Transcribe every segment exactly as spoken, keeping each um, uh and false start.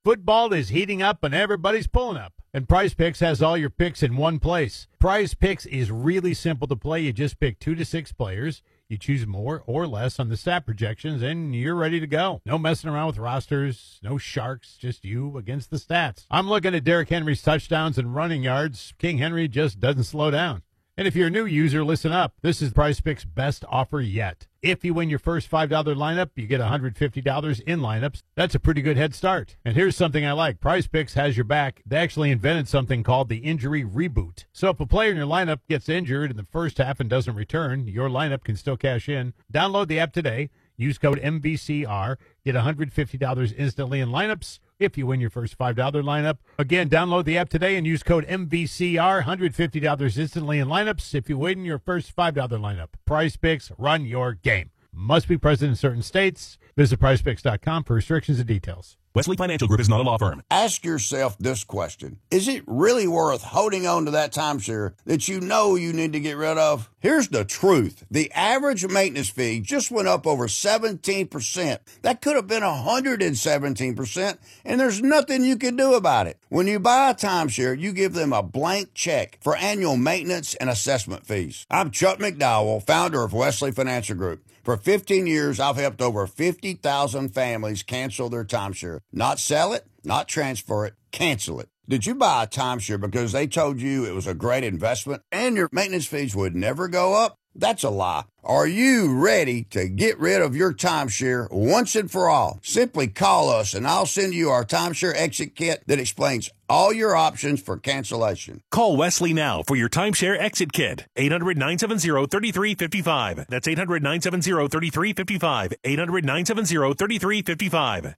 Football is heating up and everybody's pulling up. And Prize Picks has all your picks in one place. Prize Picks is really simple to play. You just pick two to six players. You choose more or less on the stat projections, and you're ready to go. No messing around with rosters, no sharks, just you against the stats. I'm looking at Derrick Henry's touchdowns and running yards. King Henry just doesn't slow down. And if you're a new user, listen up. This is Prize Picks' best offer yet. If you win your first five dollar lineup, you get one hundred fifty dollars in lineups. That's a pretty good head start. And here's something I like. Prize Picks has your back. They actually invented something called the injury reboot. So if a player in your lineup gets injured in the first half and doesn't return, your lineup can still cash in. Download the app today. Use code M V C R. Get one hundred fifty dollars instantly in lineups if you win your first five dollar lineup. Again, download the app today and use code M V C R. one hundred fifty dollars instantly in lineups if you win your first five dollar lineup. Prize Picks, run your game. Must be present in certain states. Visit prize picks dot com for restrictions and details. Wesley Financial Group is not a law firm. Ask yourself this question. Is it really worth holding on to that timeshare that you know you need to get rid of? Here's the truth. The average maintenance fee just went up over seventeen percent. That could have been one hundred seventeen percent, and there's nothing you can do about it. When you buy a timeshare, you give them a blank check for annual maintenance and assessment fees. I'm Chuck McDowell, founder of Wesley Financial Group. For fifteen years, I've helped over fifty thousand families cancel their timeshare. Not sell it, not transfer it, cancel it. Did you buy a timeshare because they told you it was a great investment and your maintenance fees would never go up? That's a lie. Are you ready to get rid of your timeshare once and for all? Simply call us and I'll send you our timeshare exit kit that explains all your options for cancellation. Call Wesley now for your timeshare exit kit. eight hundred, nine seven zero, three three five five. That's eight hundred, nine seven zero, three three five five. eight hundred, nine seven zero, three three five five.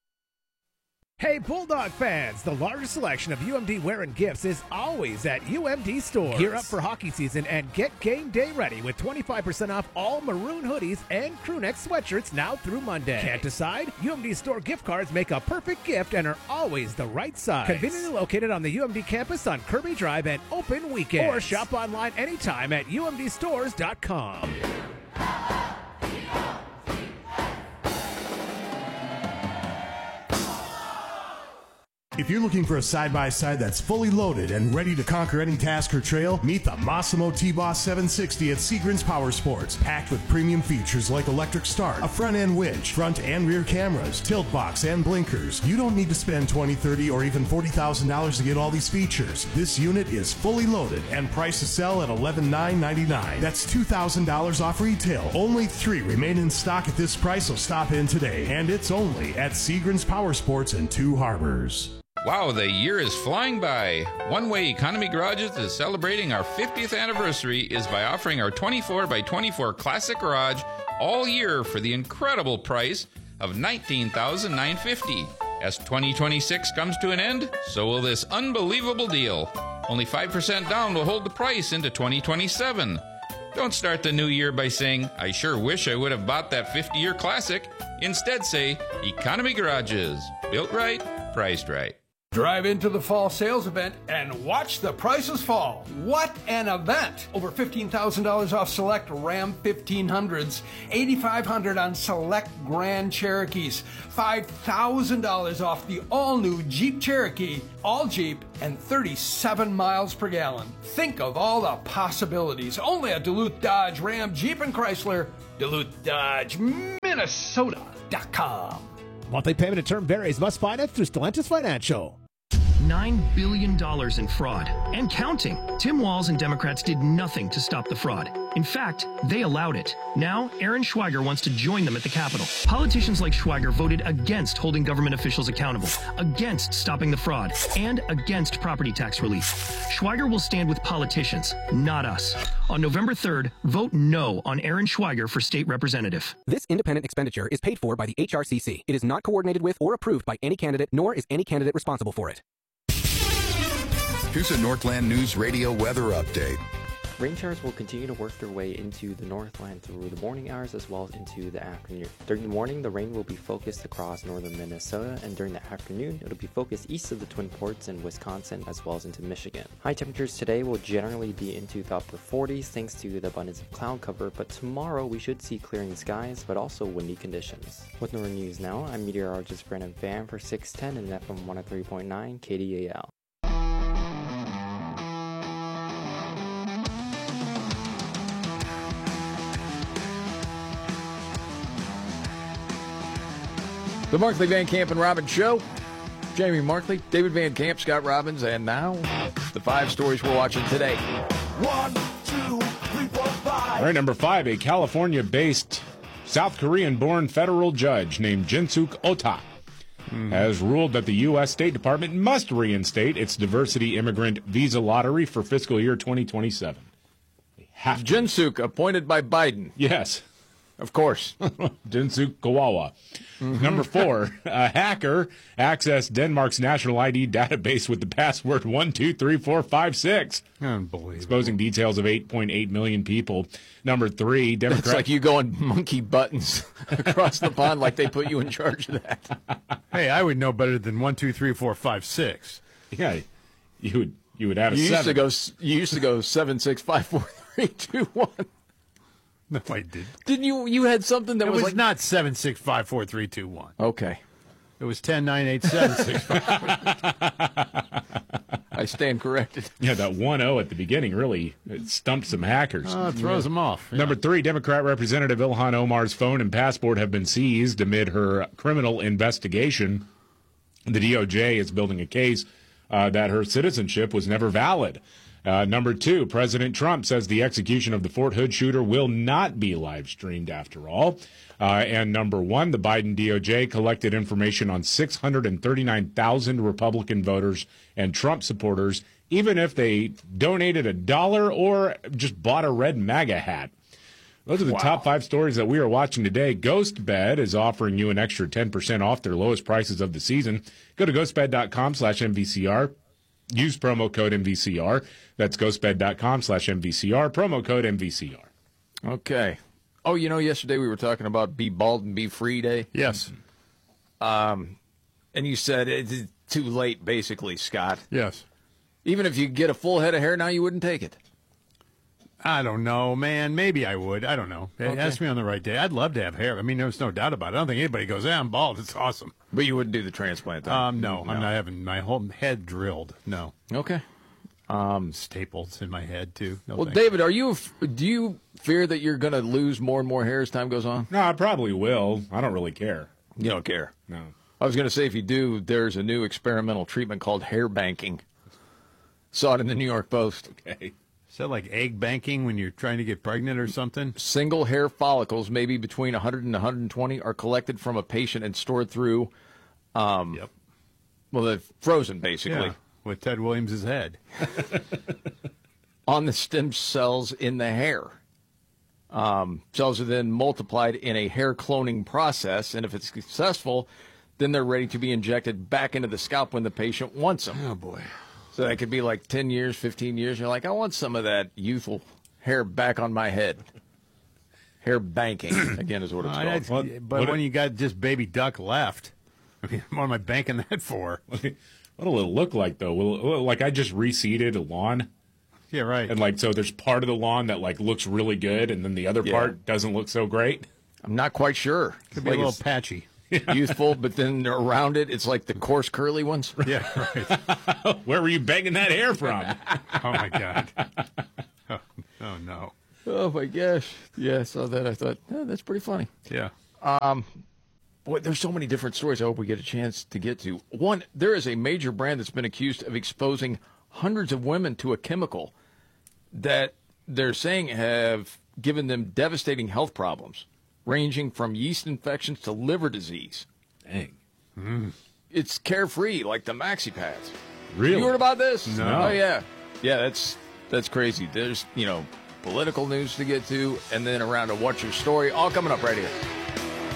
Hey, Bulldog fans, the largest selection of U M D wear and gifts is always at U M D stores. Gear up for hockey season and get game day ready with twenty-five percent off all maroon hoodies and crewneck sweatshirts now through Monday. Can't decide? U M D store gift cards make a perfect gift and are always the right size. Conveniently located on the U M D campus on Kirby Drive and open weekends. Or shop online anytime at U M D stores dot com. If you're looking for a side-by-side that's fully loaded and ready to conquer any task or trail, meet the Massimo T-Boss seven sixty at Seagram's Power Sports. Packed with premium features like electric start, a front-end winch, front and rear cameras, tilt box, and blinkers. You don't need to spend twenty thousand dollars, thirty thousand dollars, or even forty thousand dollars to get all these features. This unit is fully loaded and priced to sell at eleven thousand nine hundred ninety-nine dollars. That's two thousand dollars off retail. Only three remain in stock at this price, so stop in today. And it's only at Seagram's Power Sports in Two Harbors. Wow, the year is flying by. One way Economy Garages is celebrating our fiftieth anniversary is by offering our twenty-four by twenty-four Classic Garage all year for the incredible price of nineteen thousand nine hundred fifty dollars. As twenty twenty-six comes to an end, so will this unbelievable deal. Only five percent down will hold the price into twenty twenty-seven. Don't start the new year by saying, I sure wish I would have bought that fifty-year Classic. Instead say, Economy Garages. Built right, priced right. Drive into the fall sales event and watch the prices fall. What an event! Over fifteen thousand dollars off select Ram fifteen hundreds, eight thousand five hundred dollars on select Grand Cherokees, five thousand dollars off the all-new Jeep Cherokee, all Jeep, and thirty-seven miles per gallon. Think of all the possibilities. Only at Duluth Dodge, Ram, Jeep, and Chrysler. Duluth Dodge, Minnesota dot com. Monthly payment and term varies. Must finance through Stellantis Financial. nine billion dollars in fraud and counting. Tim Walz and Democrats did nothing to stop the fraud. In fact, they allowed it. Now, Aaron Schweiger wants to join them at the Capitol. Politicians like Schweiger voted against holding government officials accountable, against stopping the fraud, and against property tax relief. Schweiger will stand with politicians, not us. On November third, vote no on Aaron Schweiger for state representative. This independent expenditure is paid for by the H R C C. It is not coordinated with or approved by any candidate, nor is any candidate responsible for it. Here's a Northland News Radio weather update. Rain showers will continue to work their way into the Northland through the morning hours as well as into the afternoon. During the morning, the rain will be focused across northern Minnesota, and during the afternoon, it'll be focused east of the Twin Ports in Wisconsin as well as into Michigan. High temperatures today will generally be into the upper forties thanks to the abundance of cloud cover, but tomorrow we should see clearing skies but also windy conditions. With Northern News Now, I'm meteorologist Brandon Pham for six ten and F M one oh three point nine K D A L. The Markley, Van Camp, and Robbins Show. Jamie Markley, David Van Camp, Scott Robbins, and now the five stories we're watching today. One, two, three, four, five. All right, number five, a California-based South Korean-born federal judge named Jinsuk Ota mm. has ruled that the U S State Department must reinstate its diversity immigrant visa lottery for fiscal year twenty twenty-seven. Jinsuk, appointed by Biden. Yes. Of course. Jinsuk Kawawa. Mm-hmm. Number four, a hacker accessed Denmark's national I D database with the password one two three four five six. Unbelievable. Exposing details of eight point eight million people. Number three, Democrat. It's like you going monkey buttons across the pond like they put you in charge of that. Hey, I would know better than one two three four five six. Yeah, you would you would have a you seven. Used to go, you used to go seven six five four three two one. No, I did. Didn't you? You had something that it was, was like not seven six five four three two one. Okay. It was ten nine eight seven six five. I stand corrected. Yeah, that one oh at the beginning really it stumped some hackers. Oh, it throws yeah. them off. Yeah. Number three, Democrat Representative Ilhan Omar's phone and passport have been seized amid her criminal investigation. The D O J is building a case uh, that her citizenship was never valid. Uh, number two, President Trump says the execution of the Fort Hood shooter will not be live streamed after all. Uh, and number one, the Biden D O J collected information on six hundred thirty-nine thousand Republican voters and Trump supporters, even if they donated a dollar or just bought a red MAGA hat. Those are the wow. top five stories that we are watching today. GhostBed is offering you an extra ten percent off their lowest prices of the season. Go to ghostbed.com slash MVCR. Use promo code M V C R. That's ghostbed.com slash M V C R. Promo code M V C R. Okay. Oh, you know, yesterday we were talking about Be Bald and Be Free Day. Yes. Um, and you said it's too late, basically, Scott. Yes. Even if you get a full head of hair now, you wouldn't take it. I don't know, man. Maybe I would. I don't know. Okay. Ask me on the right day. I'd love to have hair. I mean, there's no doubt about it. I don't think anybody goes, "Yeah, I'm bald. It's awesome." But you wouldn't do the transplant, then? Um, no, no, I'm not having my whole head drilled. No. Okay. Um, staples in my head too. No well, thanks. David, are you? Do you fear that you're going to lose more and more hair as time goes on? No, I probably will. I don't really care. You don't care? No. I was going to say, if you do, there's a new experimental treatment called hair banking. Saw it in the New York Post. Okay. Is that like egg banking when you're trying to get pregnant or something? Single hair follicles, maybe between one hundred and one hundred twenty, are collected from a patient and stored through, um, yep. well, they're frozen, basically. Yeah, with Ted Williams' head. On the stem cells in the hair. Um, cells are then multiplied in a hair cloning process, and if it's successful, then they're ready to be injected back into the scalp when the patient wants them. Oh, boy. So that could be like ten years, fifteen years. You're like, I want some of that youthful hair back on my head. Hair banking, again, is what it's uh, called. What, but what when it, you got just baby duck left, I mean, what am I banking that for? What'll it look like, though? Will it, like I just reseeded a lawn? Yeah, right. And like, so there's part of the lawn that like looks really good, and then the other yeah. part doesn't look so great? I'm not quite sure. Could be like a little patchy. Youthful, but then around it, it's like the coarse, curly ones. Yeah, right. Where were you banging that hair from? Oh, my God. Oh, oh, no. Oh, my gosh. Yeah, I saw that. I thought, oh, that's pretty funny. Yeah. Um, boy, there's so many different stories I hope we get a chance to get to. One, there is a major brand that's been accused of exposing hundreds of women to a chemical that they're saying have given them devastating health problems, ranging from yeast infections to liver disease. Dang. Mm. It's Carefree, like the Maxi Pads. Really? You heard about this? No. Oh, yeah. Yeah, that's that's crazy. There's, you know, political news to get to, and then around to What's Your Story, all coming up right here.